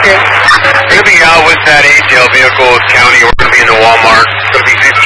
We're going to be out with that ATL vehicle with county. We're going to be in the Walmart. It's going to be